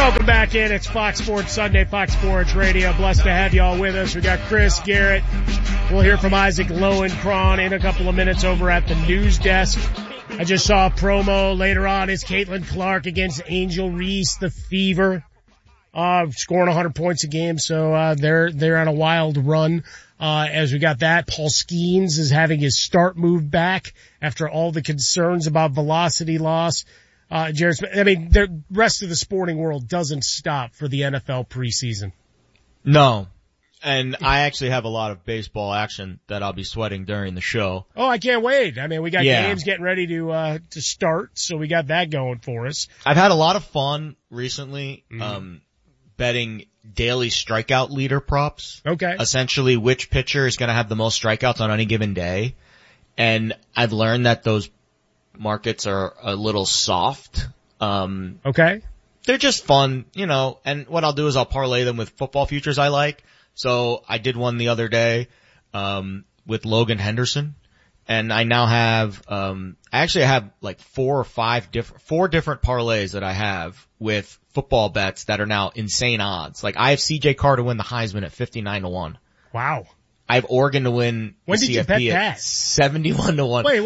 Welcome back in. It's Fox Sports Sunday, Fox Sports Radio. Blessed to have you all with us. We got Chris Garrett. We'll hear from Isaac Lowenkron in a couple of minutes over at the news desk. I just saw a promo later on. It's Caitlin Clark against Angel Reese, the Fever, scoring 100 points a game. So, they're on a wild run. As we got that, Paul Skeens is having his start moved back after all the concerns about velocity loss. Jared Smith, I mean, the rest of the sporting world doesn't stop for the NFL preseason. No. And I actually have a lot of baseball action that I'll be sweating during the show. Oh, I can't wait. I mean, we got games getting ready to start, so we got that going for us. I've had a lot of fun recently, betting daily strikeout leader props. Okay. Essentially, which pitcher is going to have the most strikeouts on any given day. And I've learned that those markets are a little soft. Okay. They're just fun, you know, and what I'll do is I'll parlay them with football futures I like. So I did one the other day, with Logan Henderson, and I now have, I actually have like four different parlays that I have with football bets that are now insane odds. Like I have CJ Carr to win the Heisman at 59-1. Wow. I have Oregon to win the When did you bet CFP that? at 71-1. Wait.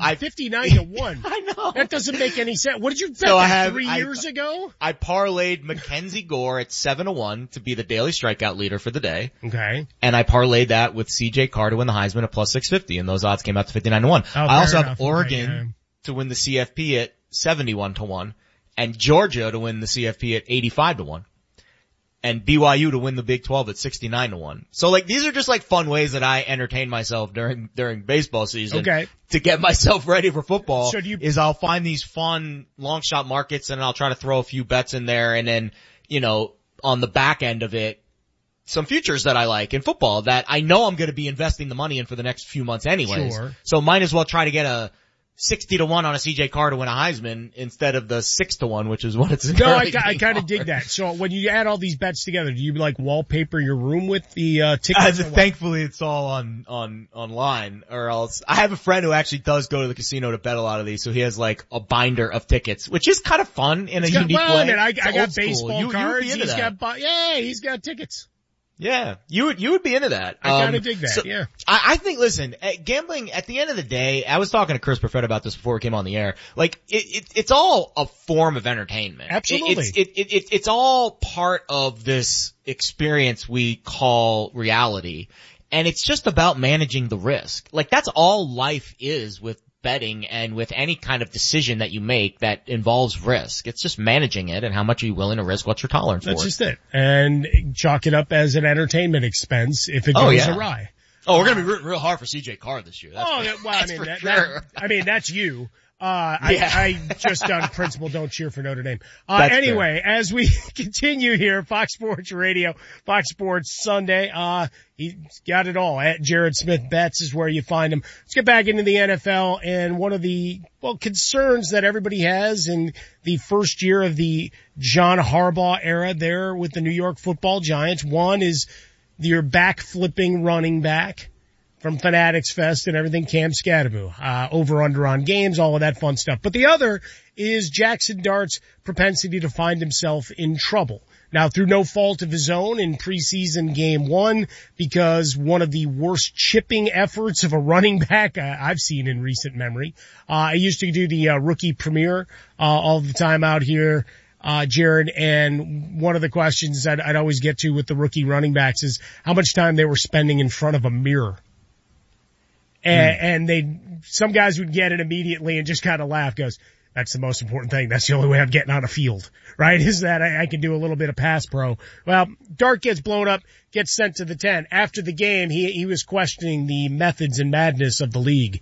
59-1. I know. That doesn't make any sense. What did you bet So that 3 years ago? I parlayed Mackenzie Gore at 7-1 to be the daily strikeout leader for the day. Okay. And I parlayed that with CJ Carr to win the Heisman at plus 650, and those odds came out to 59-1. I also have Oregon to win the CFP at 71-1, and Georgia to win the CFP at 85-1. And BYU to win the Big 12 at 69-1. So like, these are just like fun ways that I entertain myself during baseball season. Okay. To get myself ready for football. So is I'll find these fun long shot markets and I'll try to throw a few bets in there, and then, you know, on the back end of it, some futures that I like in football that I know I'm going to be investing the money in for the next few months anyways. Sure. So might as well try to get a 60-1 on a CJ Carr to win a Heisman instead of the 6-1, which is what it's. No, I kind of dig that. So when you add all these bets together, do you like wallpaper your room with the tickets? Thankfully, it's all on online, or else I have a friend who actually does go to the casino to bet a lot of these, so he has like a binder of tickets, which is kind of fun in a unique way. I mean, I got baseball cards. He's got tickets. Yeah, you would be into that. I kind of dig that, yeah. I think, listen, gambling, at the end of the day, I was talking to Chris Perfett about this before we came on the air, like, it's all a form of entertainment. Absolutely. It's all part of this experience we call reality, and it's just about managing the risk. Like, that's all life is with betting and with any kind of decision that you make that involves risk. It's just managing it and how much are you willing to risk, what's your tolerance for it. That's just it. And chalk it up as an entertainment expense if it goes awry. Oh, we're going to be rooting real hard for CJ Carr this year. That's you. I just on principle don't cheer for Notre Dame. Anyway, fair. As we continue here, Fox Sports Radio, Fox Sports Sunday, he's got it all. At Jared Smith Bets is where you find him. Let's get back into the NFL, and one of the, concerns that everybody has in the first year of the John Harbaugh era there with the New York Football Giants. One is your back-flipping running back from Fanatics Fest and everything, Cam Scadaboo, over under on games, all of that fun stuff. But the other is Jackson Dart's propensity to find himself in trouble. Now, through no fault of his own in preseason game 1, because one of the worst chipping efforts of a running back I've seen in recent memory. I used to do the rookie premiere all the time out here, Jared, and one of the questions that I'd always get to with the rookie running backs is how much time they were spending in front of a mirror. And some guys would get it immediately and just kind of laugh, goes, that's the most important thing. That's the only way I'm getting on a field, right? Is that I can do a little bit of pass pro. Well, Dart gets blown up, gets sent to the 10. After the game, he was questioning the methods and madness of the league.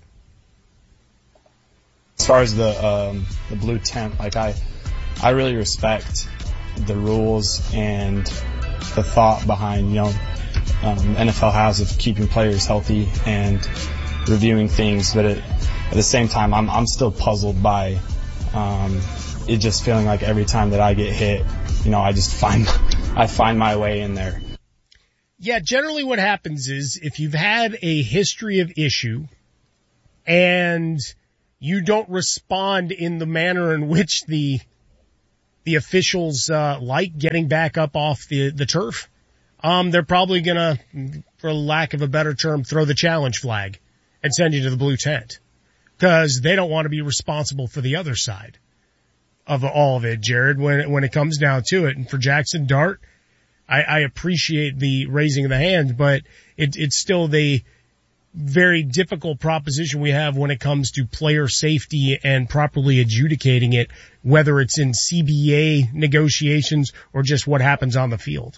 As far as the blue tent, like I really respect the rules and the thought behind, NFL has of keeping players healthy and reviewing things, but at the same time, I'm still puzzled by it just feeling like every time that I get hit, I find my way in there. Yeah, generally what happens is if you've had a history of issue and you don't respond in the manner in which the the officials, like getting back up off the turf. They're probably gonna, for lack of a better term, throw the challenge flag and send you to the blue tent. Cause they don't want to be responsible for the other side of all of it, Jared, when it comes down to it. And for Jackson Dart, I appreciate the raising of the hand, but it's still the very difficult proposition we have when it comes to player safety and properly adjudicating it, whether it's in CBA negotiations or just what happens on the field.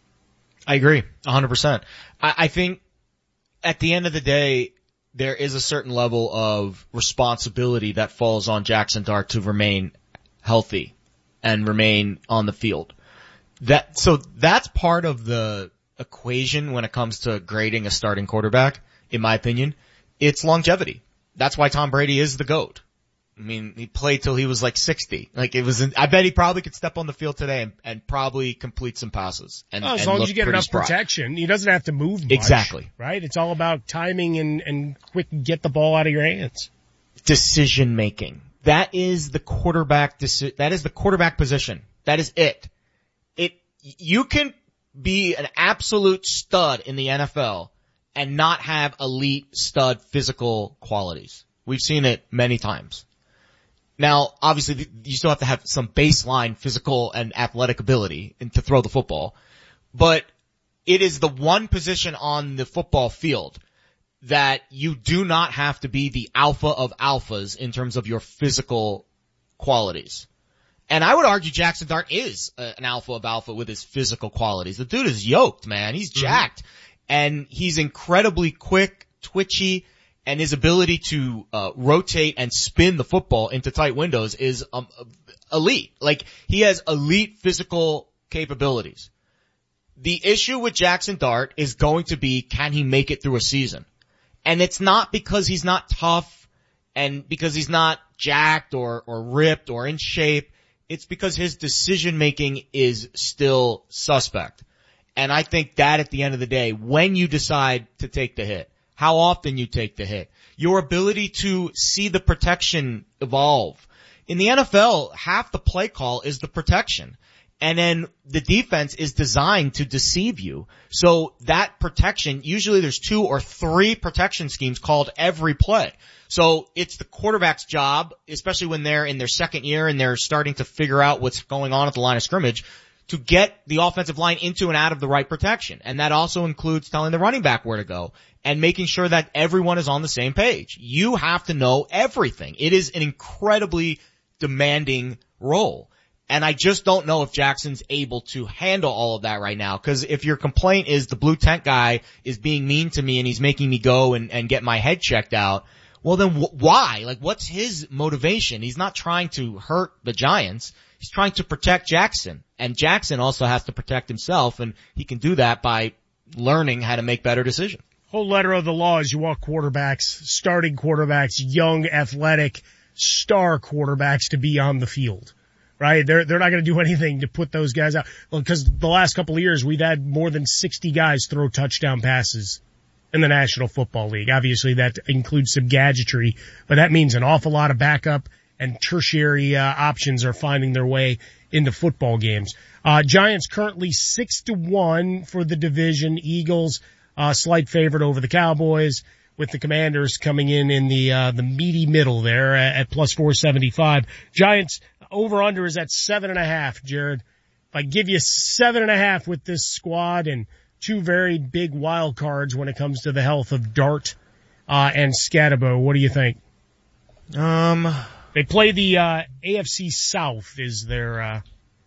I agree 100%. I think at the end of the day, there is a certain level of responsibility that falls on Jackson Dart to remain healthy and remain on the field. So that's part of the equation when it comes to grading a starting quarterback, in my opinion. It's longevity. That's why Tom Brady is the GOAT. I mean, he played till he was like 60. I bet he probably could step on the field today and probably complete some passes. As long as you get enough protection, he doesn't have to move much. Exactly. Right? It's all about timing and quick get the ball out of your hands. Decision making. That is the quarterback position. That is it. You can be an absolute stud in the NFL and not have elite stud physical qualities. We've seen it many times. Now, obviously, you still have to have some baseline physical and athletic ability to throw the football, but it is the one position on the football field that you do not have to be the alpha of alphas in terms of your physical qualities. And I would argue Jackson Dart is an alpha of alpha with his physical qualities. The dude is yoked, man. He's jacked. And he's incredibly quick, twitchy, and his ability to rotate and spin the football into tight windows is elite. Like, he has elite physical capabilities. The issue with Jackson Dart is going to be, can he make it through a season? And it's not because he's not tough and because he's not jacked or ripped or in shape. It's because his decision making is still suspect. And I think that at the end of the day, when you decide to take the hit, how often you take the hit, your ability to see the protection evolve. In the NFL, half the play call is the protection. And then the defense is designed to deceive you. So that protection, usually there's 2 or 3 protection schemes called every play. So it's the quarterback's job, especially when they're in their second year and they're starting to figure out what's going on at the line of scrimmage, to get the offensive line into and out of the right protection. And that also includes telling the running back where to go and making sure that everyone is on the same page. You have to know everything. It is an incredibly demanding role. And I just don't know if Jackson's able to handle all of that right now. Cause if your complaint is the blue tent guy is being mean to me and he's making me go and get my head checked out, well then why? Like, what's his motivation? He's not trying to hurt the Giants. He's trying to protect Jackson. And Jackson also has to protect himself, and he can do that by learning how to make better decisions. Whole letter of the law is you want quarterbacks, starting quarterbacks, young, athletic, star quarterbacks to be on the field. Right? They're not going to do anything to put those guys out. Well, because the last couple of years we've had more than 60 guys throw touchdown passes in the National Football League. Obviously that includes some gadgetry, but that means an awful lot of backup and tertiary options are finding their way into football games. Giants currently 6-1 for the division. Eagles slight favorite over the Cowboys, with the Commanders coming in the meaty middle there at plus 475. Giants over under is at 7.5, Jared. If I give you 7.5 with this squad and 2 very big wild cards when it comes to the health of Dart and Scatabo, what do you think? They play the AFC South is their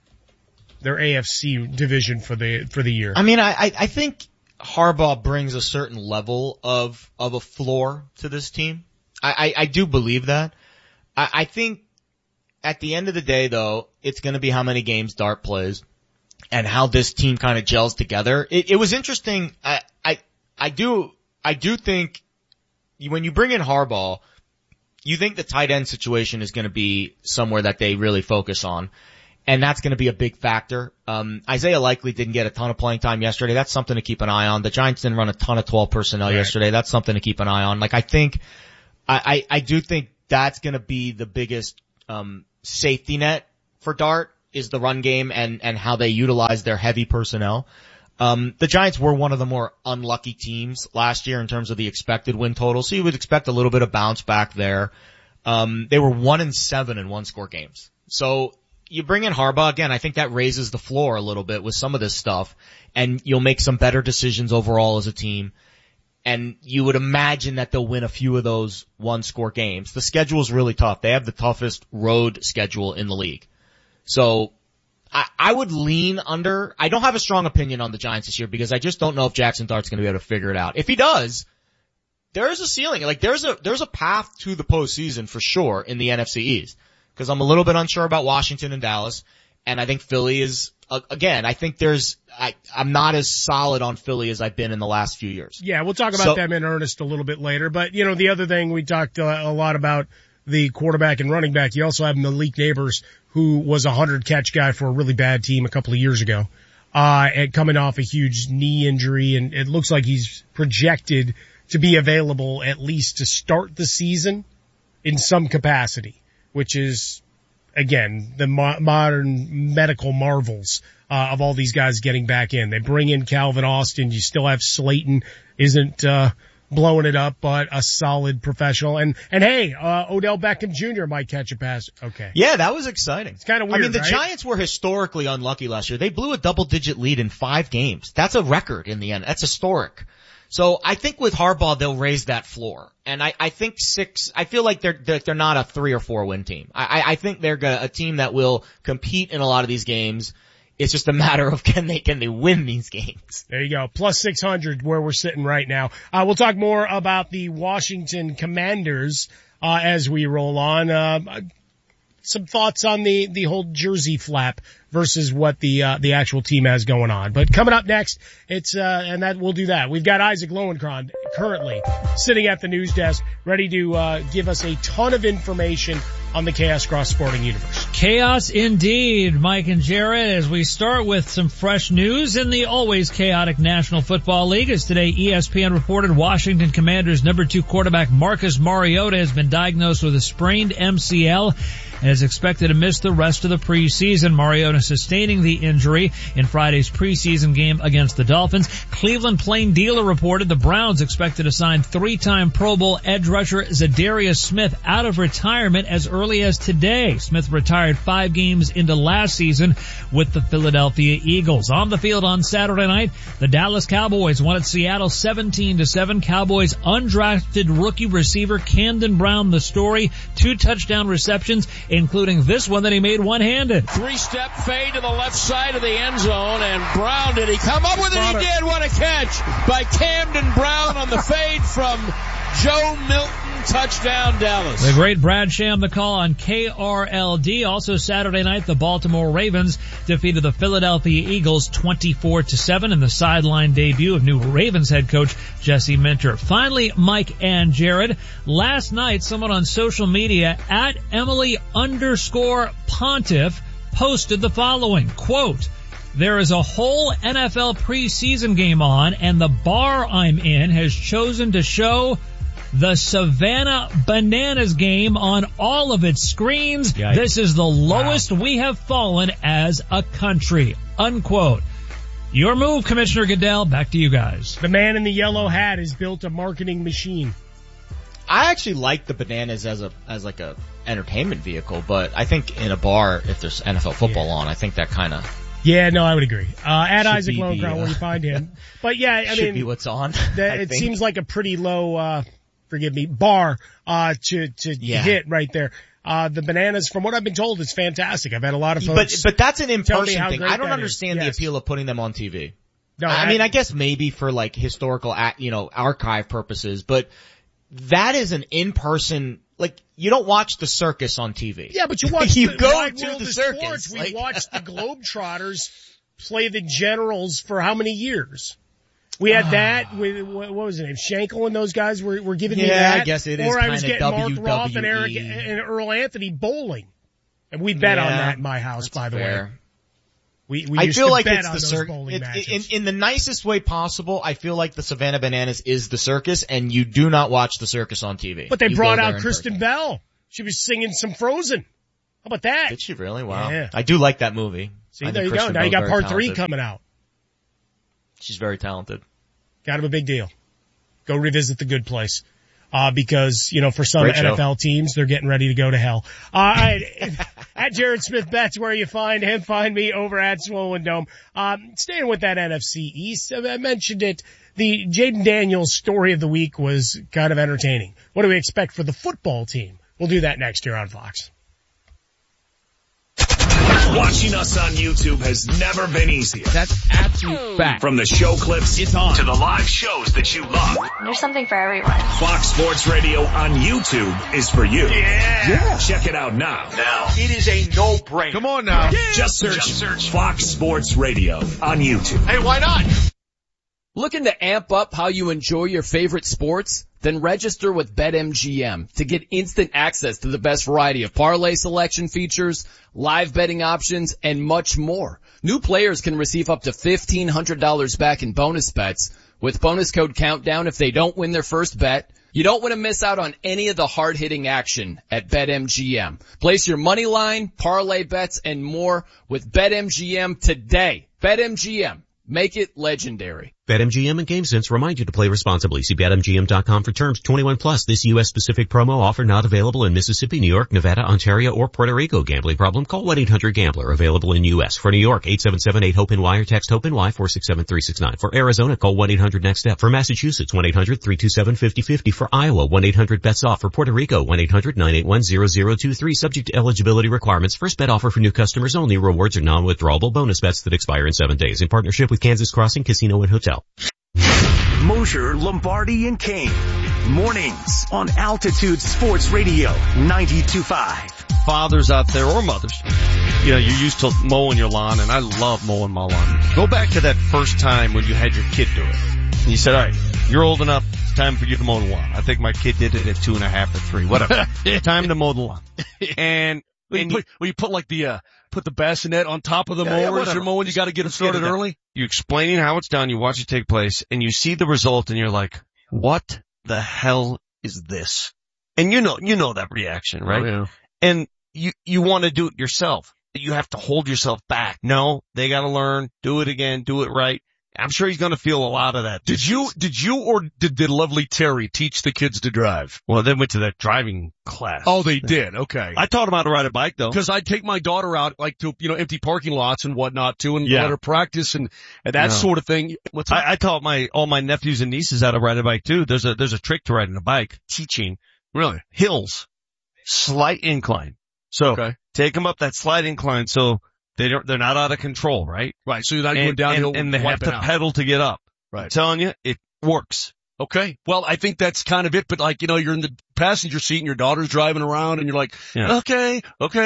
AFC division for the year. I mean, I think Harbaugh brings a certain level of a floor to this team. I do believe that. I think at the end of the day, though, it's going to be how many games Dart plays and how this team kind of gels together. It was interesting. I do think when you bring in Harbaugh, you think the tight end situation is going to be somewhere that they really focus on, and that's going to be a big factor. Isaiah Likely didn't get a ton of playing time yesterday. That's something to keep an eye on. The Giants didn't run a ton of 12 personnel yesterday. That's something to keep an eye on. Like, I do think that's going to be the biggest safety net for Dart is the run game and how they utilize their heavy personnel. The Giants were one of the more unlucky teams last year in terms of the expected win total, so you would expect a little bit of bounce back there. They were 1-7 in one-score games. So you bring in Harbaugh again, I think that raises the floor a little bit with some of this stuff, and you'll make some better decisions overall as a team. And you would imagine that they'll win a few of those one-score games. The schedule is really tough. They have the toughest road schedule in the league. So I would lean under. I don't have a strong opinion on the Giants this year because I just don't know if Jackson Dart's going to be able to figure it out. If he does, there is a ceiling. Like there's a path to the postseason for sure in the NFC East. Because I'm a little bit unsure about Washington and Dallas, and I think Philly is again. I think I'm not as solid on Philly as I've been in the last few years. Yeah, we'll talk about them in earnest a little bit later. But the other thing we talked a lot about the quarterback and running back. You also have Malik Neighbors, who was a 100-catch guy for a really bad team a couple of years ago, and coming off a huge knee injury, and it looks like he's projected to be available at least to start the season in some capacity, which is, again, the modern medical marvels of all these guys getting back in. They bring in Calvin Austin. You still have Slayton, isn't blowing it up, but a solid professional. And hey, Odell Beckham Jr. might catch a pass. Okay. Yeah, that was exciting. It's kind of weird, the Giants were historically unlucky last year. They blew a double-digit lead in 5 games. That's a record in the end. That's historic. So I think with Harbaugh, they'll raise that floor. And I think 6, I feel like they're not a 3 or 4 win team. I think they're a team that will compete in a lot of these games. It's just a matter of can they win these games. There you go. Plus 600 where we're sitting right now. We'll talk more about the Washington Commanders, as we roll on. Some thoughts on the whole jersey flap versus what the actual team has going on. But coming up next, we'll do that. We've got Isaac Lowenkron currently sitting at the news desk, ready to give us a ton of information on the Chaos Cross Sporting Universe. Chaos indeed, Mike and Jared, as we start with some fresh news in the always chaotic National Football League. As today ESPN reported, Washington Commanders number 2 quarterback Marcus Mariota has been diagnosed with a sprained MCL and is expected to miss the rest of the preseason. Mariota sustaining the injury in Friday's preseason game against the Dolphins. Cleveland Plain Dealer reported the Browns expected to sign 3-time Pro Bowl edge rusher Zadarius Smith out of retirement as early as today. Smith retired 5 games into last season with the Philadelphia Eagles. On the field on Saturday night, the Dallas Cowboys won at Seattle 17-7. Cowboys undrafted rookie receiver Camden Brown the story. 2 touchdown receptions, including this one that he made one-handed. 3-step fade to the left side of the end zone, and Brown, did he come up with it? He did. What a catch by Camden Brown on the fade from Joe Milton. Touchdown, Dallas. The great Brad Sham, the call on KRLD. Also Saturday night, the Baltimore Ravens defeated the Philadelphia Eagles 24-7 in the sideline debut of new Ravens head coach Jesse Minter. Finally, Mike and Jared. Last night, someone on social media at Emily_Pontiff posted the following, quote, "There is a whole NFL preseason game on, and the bar I'm in has chosen to show the Savannah Bananas game on all of its screens. Yikes. This is the lowest we have fallen as a country." Unquote. Your move, Commissioner Goodell. Back to you guys. The man in the yellow hat has built a marketing machine. I actually like the bananas as like a entertainment vehicle, but I think in a bar, if there's NFL football on, I think that kind of. Yeah, no, I would agree. At Isaac Lowenkron, where you find him. But yeah, I mean, be what's on. It seems like a pretty low, bar, to hit right there. The bananas, from what I've been told, is fantastic. I've had a lot of folks. But that's an in-person thing. I don't understand the appeal of putting them on TV. No, I mean, I guess maybe for like historical, archive purposes, but that is an in-person, like, you don't watch the circus on TV. Yeah, but you watch you go to the circus. Sports. We watched the Globetrotters play the Generals for how many years? We had that with, what was his name? Schenkel and those guys were giving me that. Yeah, I guess it is. Or I was getting WWE. Mark Roth and Eric and Earl Anthony bowling. And we bet on that in my house, by the way. We used to bet on those bowling matches. In the nicest way possible, I feel like the Savannah Bananas is the circus, and you do not watch the circus on TV. But they brought out Kristen Bell. She was singing some Frozen. about that? Did she really? Wow. Yeah. I do like that movie. See, there you go. Now you got part 3 coming out. She's very talented. Kind of a big deal. Go revisit The Good Place. Because, for some NFL teams, they're getting ready to go to hell. At Jared Smith, that's where you find him. Find me over at Swollen Dome. Staying with that NFC East, I mentioned it. The Jaden Daniels story of the week was kind of entertaining. What do we expect for the football team? We'll do that next year on Fox. Watching us on YouTube has never been easier. That's absolute fact. From the show clips It's on. to the live shows that you love. There's something for everyone. Fox Sports Radio on YouTube is for you. Yeah. Check it out now. It is a no-brainer. Come on now. Just search Fox Sports Radio on YouTube. Hey, why not? Looking to amp up how you enjoy your favorite sports? Then register with BetMGM to get instant access to the best variety of parlay selection features, live betting options, and much more. New players can receive up to $1,500 back in bonus bets with bonus code Countdown if they don't win their first bet. You don't want to miss out on any of the hard-hitting action at BetMGM. Place your money line, parlay bets, and more with BetMGM today. BetMGM. Make it legendary. BetMGM and GameSense remind you to play responsibly. See BetMGM.com for terms. 21 plus. This U.S. specific promo offer not available in Mississippi, New York, Nevada, Ontario, or Puerto Rico. Gambling problem? Call 1-800-GAMBLER. Available in U.S. For New York, 877-8-HOPE-NY or text HOPE-NY 467-369. For Arizona, call 1-800-NEXT-STEP. For Massachusetts, 1-800-327-5050. For Iowa, 1-800-BETS-OFF. For Puerto Rico, 1-800-981-0023. Subject to eligibility requirements. First bet offer for new customers only. Rewards are non-withdrawable bonus bets that expire in 7 days. In partnership with Kansas Crossing Casino and Hotel. Mosher, Lombardi, and Kane. Mornings on Altitude Sports Radio 92.5. Fathers out there or mothers, you're used to mowing your lawn, and I love mowing my lawn. Go back to that first time when you had your kid do it. And you said, all right, you're old enough, it's time for you to mow the lawn. I think my kid did it at 2.5 or 3, whatever. Time to mow the lawn. And you put the bassinet on top of the mower as you're mowing. You got to get it started early. You're explaining how it's done. You watch it take place, and you see the result, and you're like, "What the hell is this?" And you know that reaction, right? Oh, yeah. And you want to do it yourself. You have to hold yourself back. No, they got to learn. Do it again. Do it right. I'm sure he's going to feel a lot of that. Did you or did lovely Terry teach the kids to drive? Well, they went to that driving class. Oh, they did. Okay. I taught them how to ride a bike though. Cause I'd take my daughter out to, empty parking lots and whatnot too and let her practice and that sort of thing. I taught all my nephews and nieces how to ride a bike too. There's a trick to riding a bike. Teaching. Really? Hills. Slight incline. So take them up that slight incline so they're not out of control, right? Right. So you're not going downhill and they have to pedal to get up. Right. I'm telling you, it works. Okay. Well, I think that's kind of it, but you're in the passenger seat and your daughter's driving around and you're like, okay,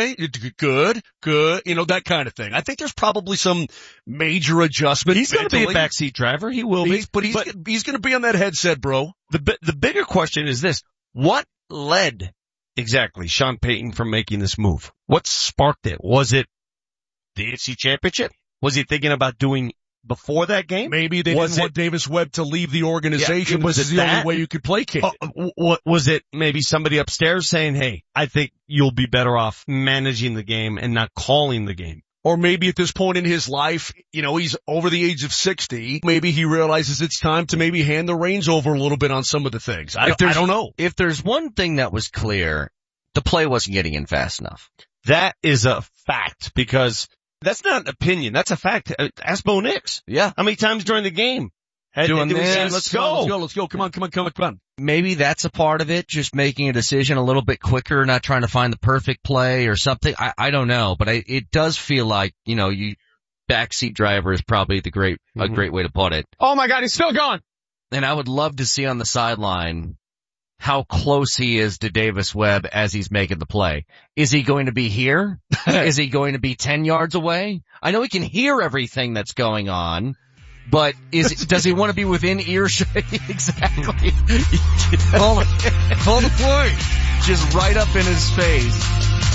good, that kind of thing. I think there's probably some major adjustment. He's going to be a backseat driver. He will be. But he's going to be on that headset, bro. The bigger question is this. What led exactly Sean Payton from making this move? What sparked it? Was it the AFC Championship? Was he thinking about doing before that game? Maybe they didn't want Davis Webb to leave the organization. Yeah, was it the only way you could placate it? Was it maybe somebody upstairs saying, hey, I think you'll be better off managing the game and not calling the game? Or maybe at this point in his life, he's over the age of 60. Maybe he realizes it's time to maybe hand the reins over a little bit on some of the things. I don't know. If there's one thing that was clear, the play wasn't getting in fast enough. That is a fact because that's not an opinion. That's a fact. Ask Bo Nix. Yeah. How many times during the game? Doing this. Let's go. Come on. Maybe that's a part of it. Just making a decision a little bit quicker, not trying to find the perfect play or something. I don't know, but it does feel like, backseat driver is probably a great way to put it. Oh my God, he's still gone. And I would love to see on the sideline how close he is to Davis Webb as he's making the play. Is he going to be here? Is he going to be 10 yards away? I know he can hear everything that's going on, but does he want to be within earshot? Exactly. Call the play. Just right up in his face.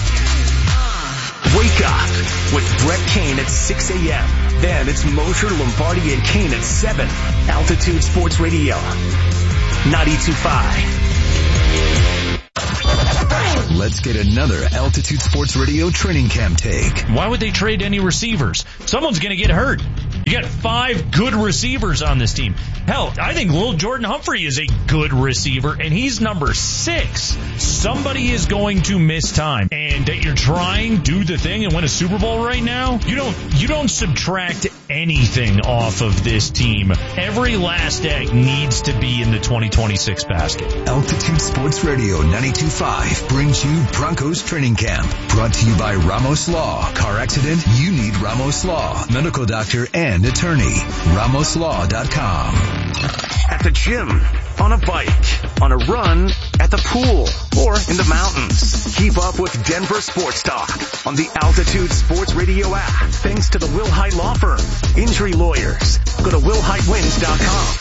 Wake up with Brett Kane at 6 a.m. Then it's Mosher, Lombardi, and Kane at 7. Altitude Sports Radio 92.5. let's get another Altitude Sports Radio training camp take. Why would they trade any receivers? Someone's going to get hurt. You got 5 good receivers on this team. Hell, I think Lil Jordan Humphrey is a good receiver, and he's number 6. Somebody is going to miss time. And that you're trying, do the thing, and win a Super Bowl right now? You don't subtract anything off of this team. Every last egg needs to be in the 2026 basket. Altitude Sports Radio 92.5 brings you Broncos Training Camp. Brought to you by Ramos Law. Car accident? You need Ramos Law. Medical doctor and attorney. RamosLaw.com. At the gym, on a bike, on a run, at the pool, or in the mountains. Keep up with Denver Sports Talk on the Altitude Sports Radio app. Thanks to the Will Hyde Law Firm. Injury lawyers. Go to WillHydeWins.com.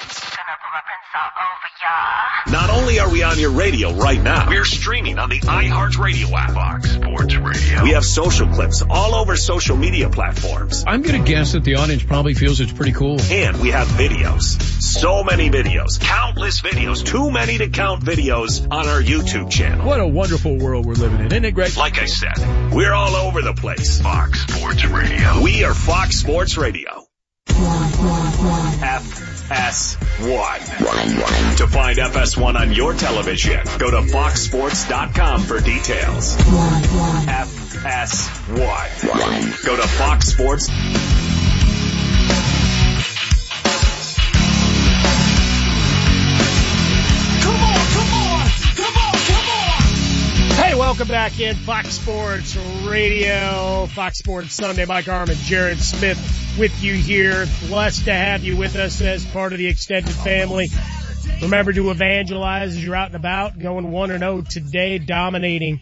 Not only are we on your radio right now, we're streaming on the iHeartRadio app. Fox Sports Radio. We have social clips all over social media platforms. I'm going to guess that the audience probably feels it's pretty cool. And we have videos. So many videos. Countless videos. Too many to count videos on our YouTube channel. What a wonderful world we're living in, isn't it, Greg? Like I said, we're all over the place. Fox Sports Radio. We are Fox Sports Radio. FS1. To find FS1 on your television, go to foxsports.com for details. FS1. Go to Fox Sports. Hey, welcome back in Fox Sports Radio, Fox Sports Sunday. Mike Harmon, Jared Smith with you here. Blessed to have you with us as part of the extended family. Remember to evangelize as you're out and about, going 1-0 today, dominating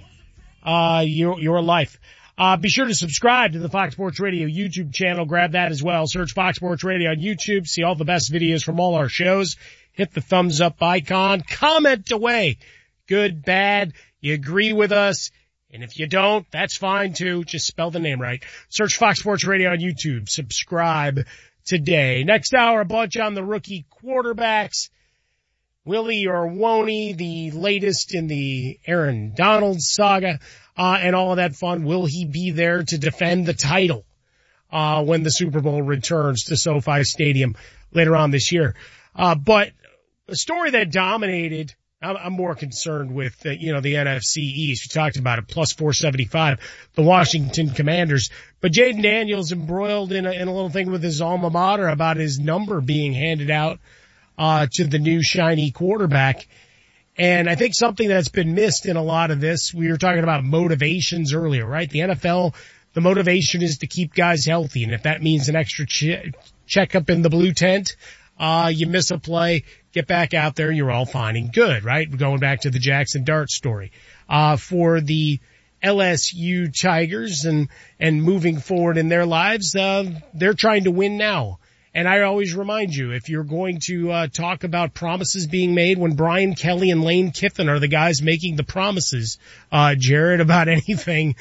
your life. Be sure to subscribe to the Fox Sports Radio YouTube channel. Grab that as well. Search Fox Sports Radio on YouTube. See all the best videos from all our shows. Hit the thumbs up icon. Comment away. Good, bad. You agree with us. And if you don't, that's fine too. Just spell the name right. Search Fox Sports Radio on YouTube. Subscribe today. Next hour, a bunch on the rookie quarterbacks. Willie or Woney, the latest in the Aaron Donald saga, and all of that fun. Will he be there to defend the title, when the Super Bowl returns to SoFi Stadium later on this year? But a story that dominated, I'm more concerned with, the NFC East. We talked about it, plus 475, the Washington Commanders. But Jaden Daniels embroiled in a little thing with his alma mater about his number being handed out to the new shiny quarterback. And I think something that's been missed in a lot of this, we were talking about motivations earlier, right? The NFL, the motivation is to keep guys healthy. And if that means an extra checkup in the blue tent, you miss a play, get back out there, you're all fine and good, right? We're going back to the Jackson Dart story. For the LSU Tigers and moving forward in their lives, they're trying to win now. And I always remind you, if you're going to talk about promises being made, when Brian Kelly and Lane Kiffin are the guys making the promises, Jared, about anything,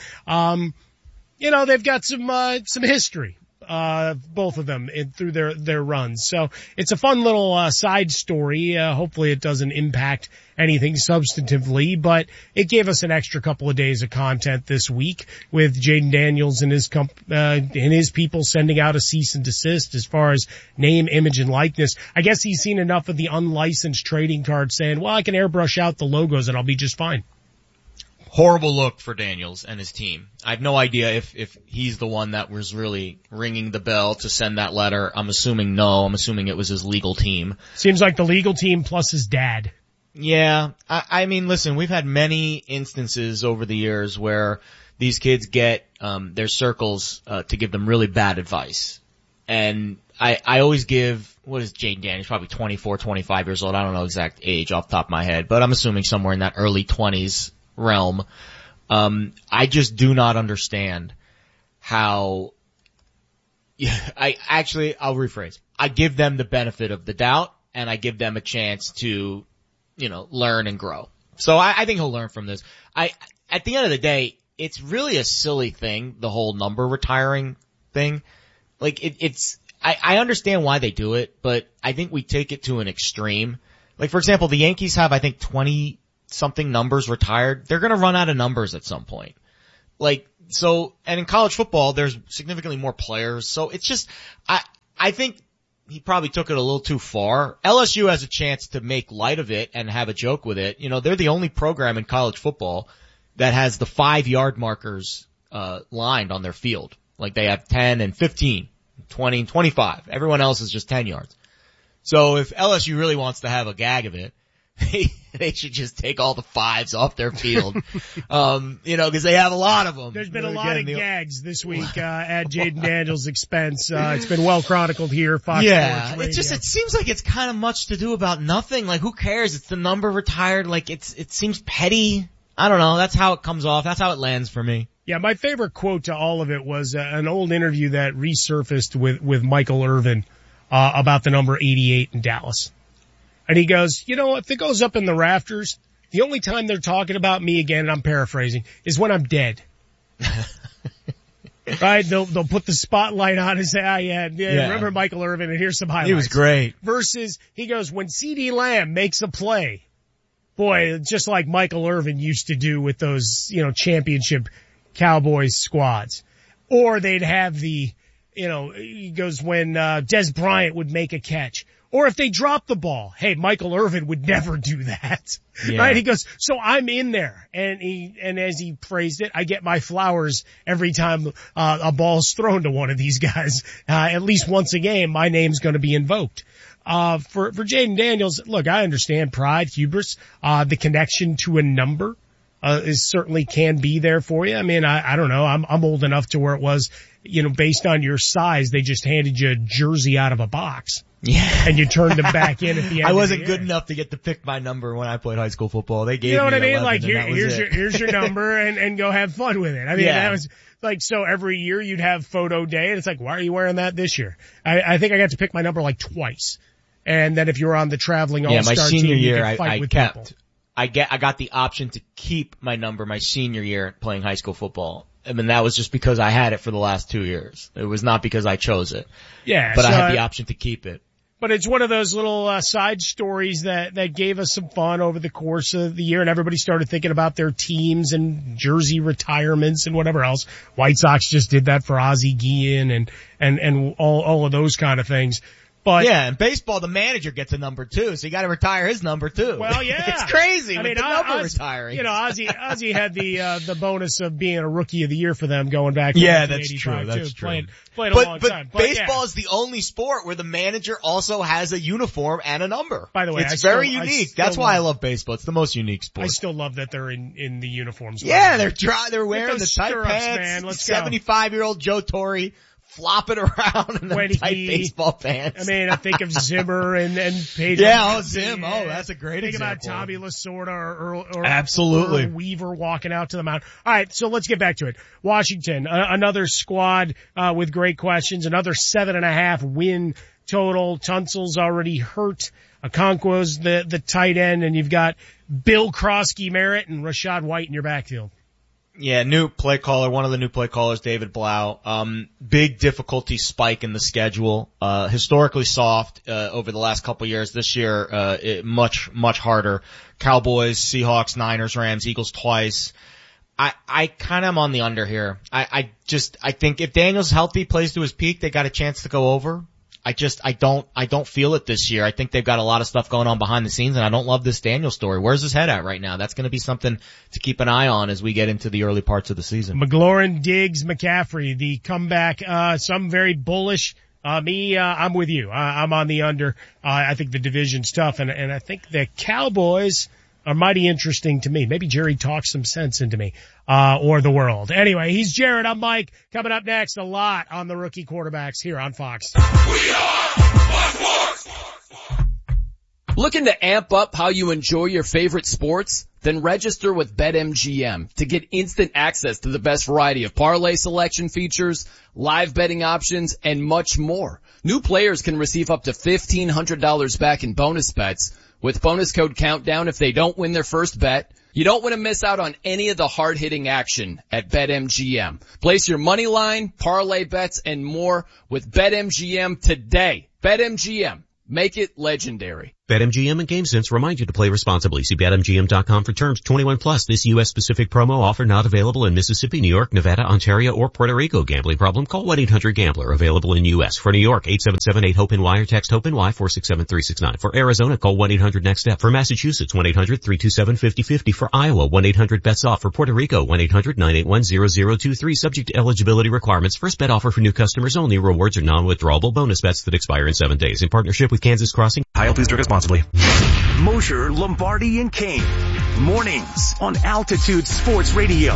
they've got some history. Both of them through their runs. So it's a fun little side story. Hopefully it doesn't impact anything substantively, but it gave us an extra couple of days of content this week with Jaden Daniels and his people sending out a cease and desist as far as name, image, and likeness. I guess he's seen enough of the unlicensed trading card saying, well, I can airbrush out the logos and I'll be just fine. Horrible look for Daniels and his team. I have no idea if he's the one that was really ringing the bell to send that letter. I'm assuming no. I'm assuming it was his legal team. Seems like the legal team plus his dad. Yeah. I mean, listen, we've had many instances over the years where these kids get their circles to give them really bad advice. And I always give, what is Jaden Daniels? Probably 24, 25 years old. I don't know exact age off the top of my head, but I'm assuming somewhere in that early 20s realm. I just do not understand how I'll rephrase. I give them the benefit of the doubt and I give them a chance to, learn and grow. So I think he'll learn from this. At the end of the day, it's really a silly thing, the whole number retiring thing. Like I understand why they do it, but I think we take it to an extreme. Like, for example, the Yankees have, I think, 20 something numbers retired, they're going to run out of numbers at some point. And in college football, there's significantly more players. So it's just, I think he probably took it a little too far. LSU has a chance to make light of it and have a joke with it. They're the only program in college football that has the 5-yard markers, lined on their field. Like they have 10 and 15, 20 and 25. Everyone else is just 10 yards. So if LSU really wants to have a gag of it, they should just take all the 5s off their field. Cause they have a lot of them. There's been a lot of gags this week, at Jayden Daniels' expense. It's been well chronicled here, Fox Sports Radio. It seems like it's kind of much to do about nothing. Like who cares? It's the number retired. Like it seems petty. I don't know. That's how it comes off. That's how it lands for me. Yeah, my favorite quote to all of it was an old interview that resurfaced with Michael Irvin, about the number 88 in Dallas. And he goes, if it goes up in the rafters, the only time they're talking about me again, and I'm paraphrasing, is when I'm dead. Right? They'll put the spotlight on and say, remember Michael Irvin, and here's some highlights. He was great. Versus, he goes, when CeeDee Lamb makes a play, boy, just like Michael Irvin used to do with those, championship Cowboys squads. Or they'd have he goes, when Des Bryant would make a catch. Or if they drop the ball, hey, Michael Irvin would never do that. Yeah. Right? He goes, so I'm in there. And as he phrased it, I get my flowers every time, a ball's thrown to one of these guys. At least once a game, my name's gonna be invoked. For Jayden Daniels, look, I understand pride, hubris, the connection to a number, is certainly can be there for you. I mean, I don't know. I'm old enough to where it was, based on your size, they just handed you a jersey out of a box. Yeah. And you turned them back in at the end. I wasn't good enough to get to pick my number when I played high school football. They gave me 11, what I mean? Like here's your number and go have fun with it. I mean, that was like, so every year you'd have photo day and it's like, why are you wearing that this year? I think I got to pick my number like twice. And then if you were on the traveling all-star my senior team, year, you could fight with kept. people. I got the option to keep my number my senior year playing high school football. I mean, that was just because I had it for the last 2 years. It was not because I chose it. Yeah. But I had the option to keep it. But it's one of those little side stories that gave us some fun over the course of the year, and everybody started thinking about their teams and jersey retirements and whatever else. White Sox just did that for Ozzie Guillen and all of those kind of things. But yeah, in baseball, the manager gets a number too, so you got to retire his number too. Well, yeah, it's crazy. The number retiring. Ozzie had the bonus of being a rookie of the year for them going back. Yeah, that's true. That's true. Playing a long time. But baseball is the only sport where the manager also has a uniform and a number. By the way, it's very unique. That's why I love baseball. It's the most unique sport. I still love that they're in the uniforms. Yeah, they're wearing the tight pants. Man. Let's 75-year-old Joe Torre flopping around in the tight baseball pants. I mean, I think of Zimmer and Pedro. Yeah, Zim. Oh, that's a great example. Think about Tommy Lasorda or absolutely Earl Weaver walking out to the mound. All right, so let's get back to it. Washington, another squad with great questions. Another 7.5 win total. Tunsil's already hurt. Okonkwo's the tight end, and you've got Bill Krosky-Merritt and Rashad White in your backfield. Yeah, new play caller, one of the new play callers, David Blau. Big difficulty spike in the schedule. Historically soft, over the last couple of years. This year, much harder. Cowboys, Seahawks, Niners, Rams, Eagles twice. I kind of am on the under here. I think if Daniels healthy, plays to his peak, they got a chance to go over. I don't feel it this year. I think they've got a lot of stuff going on behind the scenes, and I don't love this Daniel story. Where's his head at right now? That's going to be something to keep an eye on as we get into the early parts of the season. McLaurin, Diggs, McCaffrey, the comeback, some very bullish. I'm with you. I'm on the under. I think the division's tough, and I think the Cowboys are mighty interesting to me. Maybe Jerry talks some sense into me, or the world. Anyway, he's Jared. I'm Mike. Coming up next, a lot on the rookie quarterbacks here on Fox. We are Fox Sports. Looking to amp up how you enjoy your favorite sports? Then register with BetMGM to get instant access to the best variety of parlay selection features, live betting options, and much more. New players can receive up to $1,500 back in bonus bets with bonus code Countdown if they don't win their first bet. You don't want to miss out on any of the hard-hitting action at BetMGM. Place your money line, parlay bets, and more with BetMGM today. BetMGM. Make it legendary. BetMGM and GameSense remind you to play responsibly. See BetMGM.com for terms. 21 plus. This U.S. specific promo offer not available in Mississippi, New York, Nevada, Ontario, or Puerto Rico. Gambling problem? Call 1-800-GAMBLER. Available in U.S. For New York, 877-8-HOPE-NY or text HOPE-NY 467-369. For Arizona, call 1-800-NEXT-STEP. For Massachusetts, 1-800-327-5050. For Iowa, 1-800-BETS-OFF. For Puerto Rico, 1-800-981-0023. Subject to eligibility requirements. First bet offer for new customers only. Rewards are non-withdrawable bonus bets that expire in 7 days. In partnership with Kansas Crossing. Please drink responsibly. Mosher, Lombardi, and Kane. Mornings on Altitude Sports Radio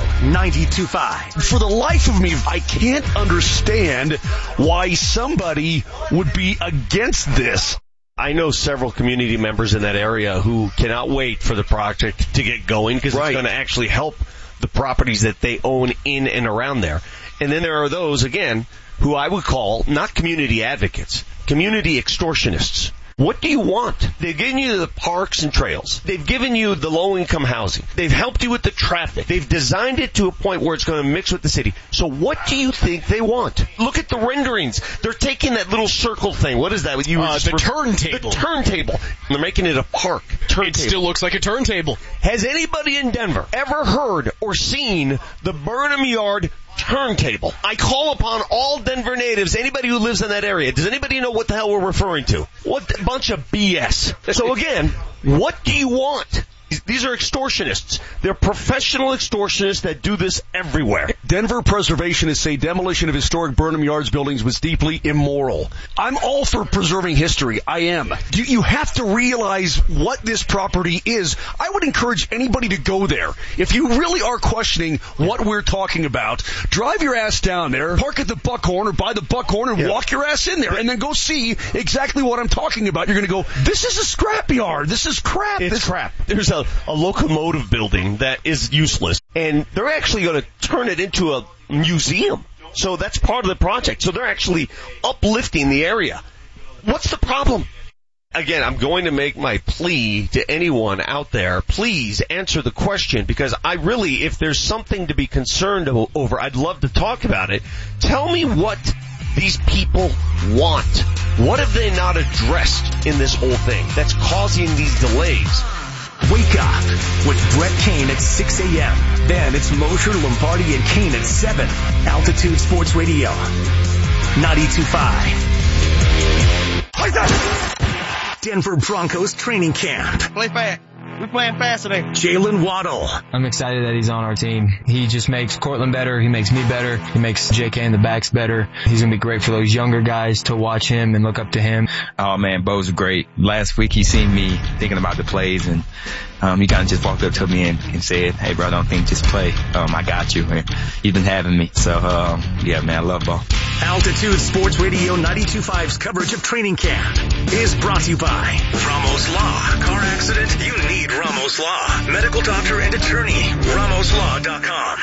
92.5. For the life of me, I can't understand why somebody would be against this. I know several community members in that area who cannot wait for the project to get going because it's going to actually help the properties that they own in and around there. And then there are those, again, who I would call not community advocates, community extortionists. What do you want? They've given you the parks and trails. They've given you the low-income housing. They've helped you with the traffic. They've designed it to a point where it's going to mix with the city. So what do you think they want? Look at the renderings. They're taking that little circle thing. What is that? The turntable. The turntable. They're making it a park. Turntable. It still looks like a turntable. Has anybody in Denver ever heard or seen the Burnham Yard turntable? I call upon all Denver natives, anybody who lives in that area. Does anybody know what the hell we're referring to? What a bunch of BS. So again, what do you want? These are extortionists. They're professional extortionists that do this everywhere. Denver preservationists say demolition of historic Burnham Yards buildings was deeply immoral. I'm all for preserving history. I am. You have to realize what this property is. I would encourage anybody to go there. If you really are questioning what we're talking about, drive your ass down there, park at the Buckhorn or by the Buckhorn and walk your ass in there and then go see exactly what I'm talking about. You're going to go, this is a scrapyard. This is crap. It's crap. There's a locomotive building that is useless, and they're actually going to turn it into a museum. So that's part of the project. So they're actually uplifting the area. What's the problem? Again, I'm going to make my plea to anyone out there. Please answer the question, because I really, if there's something to be concerned over, I'd love to talk about it. Tell me what these people want. What have they not addressed in this whole thing that's causing these delays? Wake up with Brett Kane at 6 a.m. Then it's Mosher, Lombardi, and Kane at 7. Altitude Sports Radio 92.5. Denver Broncos training camp. Play fast. We're playing fast today. Jalen Waddle. I'm excited that he's on our team. He just makes Cortland better. He makes me better. He makes JK and the backs better. He's going to be great for those younger guys to watch him and look up to him. Oh man, Bo's great. Last week he seen me thinking about the plays, and he kind of just walked up to me and said, hey bro, don't think, just play. I got you. He's been having me. So, yeah man, I love Bo. Altitude Sports Radio 92.5's coverage of training camp is brought to you by Ramos Law. Car accident? You need Ramos Law. Medical doctor and attorney. RamosLaw.com.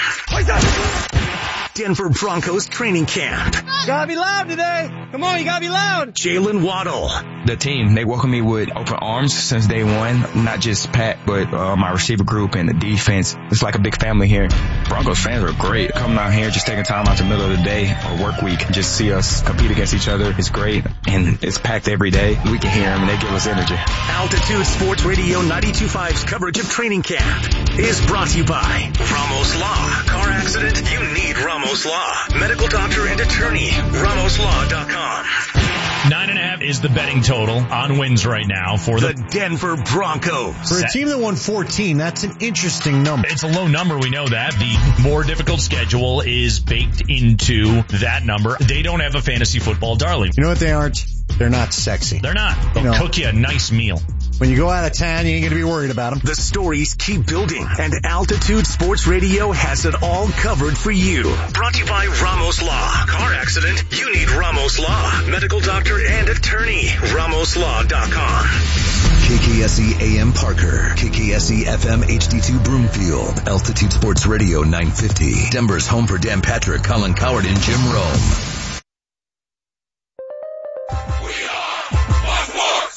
Denver Broncos training camp. You gotta be loud today. Come on, you gotta be loud. Jalen Waddle. The team, they welcome me with open arms since day one. Not just Pat, but my receiver group and the defense. It's like a big family here. Broncos fans are great. Coming out here, just taking time out the middle of the day or work week, just see us compete against each other. It's great, and it's packed every day. We can hear them, and they give us energy. Altitude Sports Radio 92.5's coverage of training camp is brought to you by Ramos Law. Car accident? You need Ramos Law. Medical doctor and attorney. RamosLaw.com. 9.5 is the betting total on wins right now for the Denver Broncos. For a team that won 14, that's an interesting number. It's a low number, we know that. The more difficult schedule is baked into that number. They don't have a fantasy football darling. You know what they aren't? They're not sexy. They're not. They'll cook you a nice meal. When you go out of town, you ain't going to be worried about them. The stories keep building, and Altitude Sports Radio has it all covered for you. Brought to you by Ramos Law. Car accident? You need Ramos Law. Medical doctor and attorney. RamosLaw.com. KKSE AM Parker. KKSE FM HD2 Broomfield. Altitude Sports Radio 950. Denver's home for Dan Patrick, Colin Coward, and Jim Rome. And here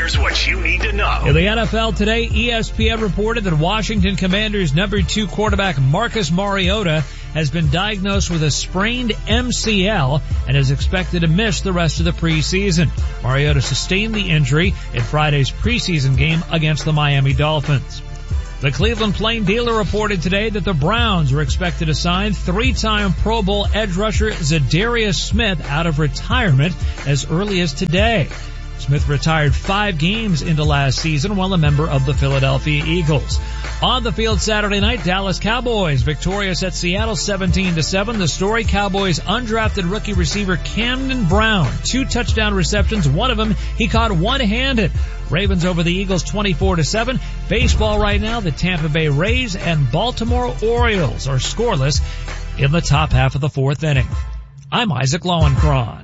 Here's what you need to know. In the NFL today, ESPN reported that Washington Commanders number 2 quarterback Marcus Mariota has been diagnosed with a sprained MCL and is expected to miss the rest of the preseason. Mariota sustained the injury in Friday's preseason game against the Miami Dolphins. The Cleveland Plain Dealer reported today that the Browns are expected to sign 3-time Pro Bowl edge rusher Zadarius Smith out of retirement as early as today. Smith retired 5 games into last season while a member of the Philadelphia Eagles. On the field Saturday night, Dallas Cowboys victorious at Seattle 17-7. The story, Cowboys undrafted rookie receiver Camden Brown, 2 touchdown receptions, one of them he caught one-handed. Ravens over the Eagles 24-7. Baseball right now, the Tampa Bay Rays and Baltimore Orioles are scoreless in the top half of the 4th inning. I'm Isaac Lowenkron.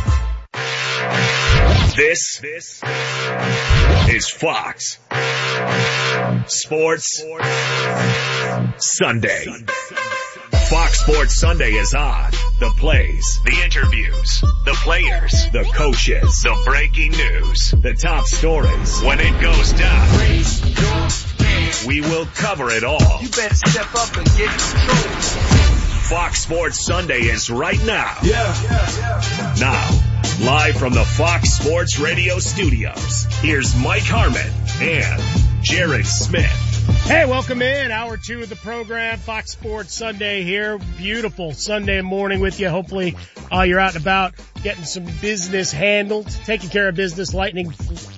This is Fox Sports Sunday. Fox Sports Sunday is on. The plays, the interviews, the players, the coaches, the breaking news, the top stories. When it goes down, we will cover it all. You better step up and get in control. Fox Sports Sunday is right now. Now, live from the Fox Sports Radio studios, here's Mike Harmon and Jared Smith. Hey, welcome in. Hour 2 of the program, Fox Sports Sunday here. Beautiful Sunday morning with you. Hopefully, you're out and about getting some business handled, taking care of business lightning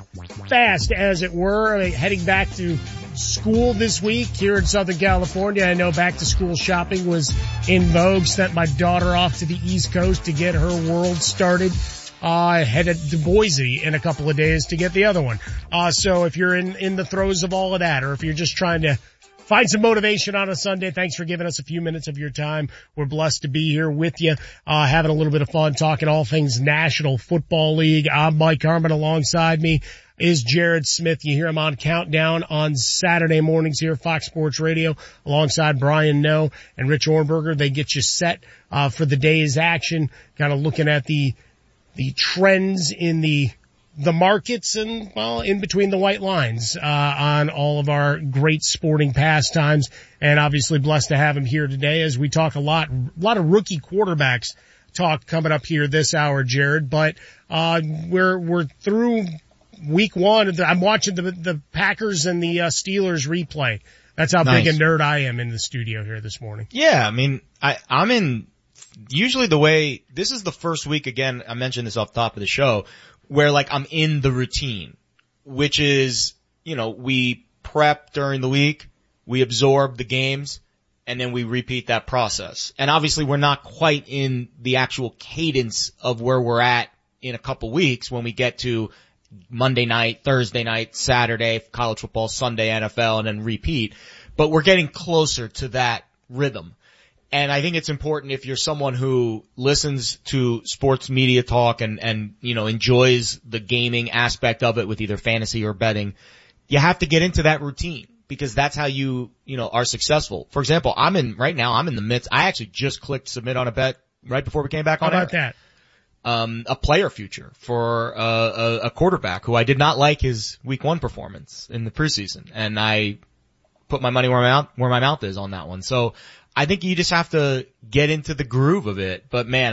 fast, as it were. Heading back to school this week here in Southern California. I know back to school shopping was in vogue. Sent my daughter off to the East Coast to get her world started. Headed to Boise in a couple of days to get the other one. So if you're in the throes of all of that, or if you're just trying to find some motivation on a Sunday, thanks for giving us a few minutes of your time. We're blessed to be here with you, having a little bit of fun talking all things National Football League. I'm Mike Harmon. Alongside me is Jared Smith. You hear him on Countdown on Saturday mornings here, Fox Sports Radio, alongside Brian Noe and Rich Ornberger. They get you set, for the day's action, kind of looking at the trends in the markets and, well, in between the white lines, on all of our great sporting pastimes. And obviously blessed to have him here today as we talk a lot of rookie quarterbacks talk coming up here this hour, Jared. But, we're through week 1. I'm watching the Packers and the Steelers replay. That's how big a nerd I am in the studio here this morning. Yeah, I mean, I'm in. Usually the way, this is the first week, again, I mentioned this off the top of the show, where like I'm in the routine, which is, we prep during the week, we absorb the games, and then we repeat that process. And obviously we're not quite in the actual cadence of where we're at in a couple weeks when we get to Monday night, Thursday night, Saturday, college football, Sunday, NFL, and then repeat. But we're getting closer to that rhythm. And I think it's important, if you're someone who listens to sports media talk and enjoys the gaming aspect of it with either fantasy or betting, you have to get into that routine, because that's how you are successful. For example, right now I'm in the midst. I actually just clicked submit on a bet right before we came back on. How about that? A player future for a quarterback who I did not like his week 1 performance in the preseason, and I put my money where my mouth is on that one. So I think you just have to get into the groove of it. But man,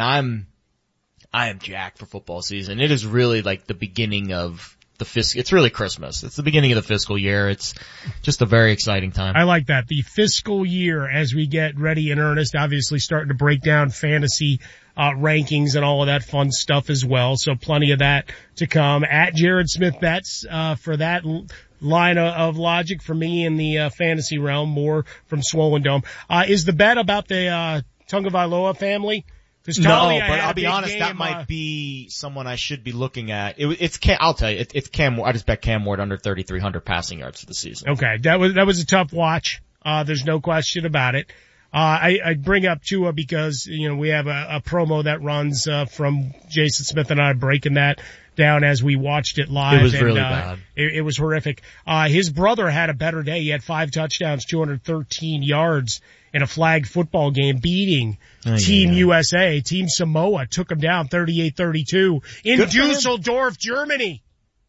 I am jacked for football season. It is really like the beginning of it's really Christmas. It's the beginning of the fiscal year. It's just a very exciting time. I like that. The fiscal year, as we get ready in earnest, obviously starting to break down fantasy rankings and all of that fun stuff as well. So plenty of that to come. At Jared Smith Bets, for that line of logic for me in the fantasy realm, more from Swollen Dome. Is the bet about the Tagovailoa family? No, but I'll be honest, that might be someone I should be looking at. I'll tell you, it's Cam. I just bet Cam Ward under 3,300 passing yards for the season. Okay, that was a tough watch. There's no question about it. I bring up Tua because, we have a promo that runs, from Jason Smith and I breaking that down as we watched it live. It was really bad. It was horrific. His brother had a better day. He had 5 touchdowns, 213 yards in a flag football game, beating Team USA. Team Samoa took him down 38-32 in Dusseldorf, Germany.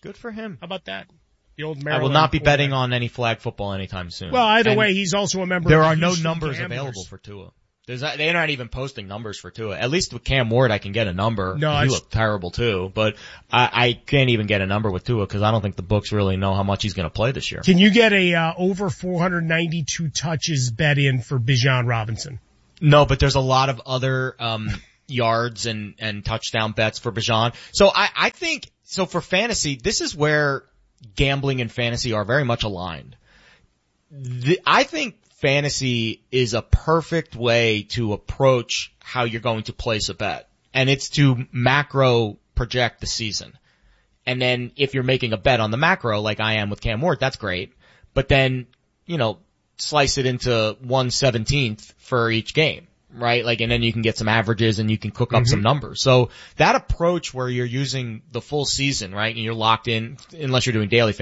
Good for him. How about that? The old I Maryland will not be betting on any flag football anytime soon. Well, either And way, he's also a member there of are the no Houston numbers Gamblers. available for Tua. They're not even posting numbers for Tua. At least with Cam Ward, I can get a number. No, he looked terrible too, but I can't even get a number with Tua because I don't think the books really know how much he's going to play this year. Can you get a over 492 touches bet in for Bijan Robinson? No, but there's a lot of other yards and touchdown bets for Bijan. So I think so for fantasy, this is where gambling and fantasy are very much aligned. I think fantasy is a perfect way to approach how you're going to place a bet. And it's to macro project the season. And then if you're making a bet on the macro, like I am with Cam Ward, that's great. But then, slice it into 1/17th for each game, right? And then you can get some averages and you can cook up some numbers. So that approach where you're using the full season, right? And you're locked in, unless you're doing daily